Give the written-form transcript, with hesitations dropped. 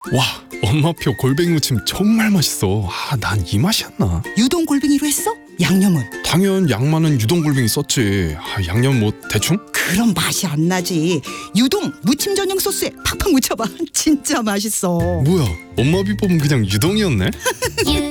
와, 엄마표 골뱅이 무침 정말 맛있어. 난 이 맛이었나? 유동 골뱅이로 했어? 양념은? 당연 양 많은 유동 골뱅이 썼지. 양념 뭐 대충? 그럼 맛이 안 나지. 유동 무침 전용 소스에 팍팍 묻혀봐. 진짜 맛있어. 뭐야, 엄마 비법은 그냥 유동이었네?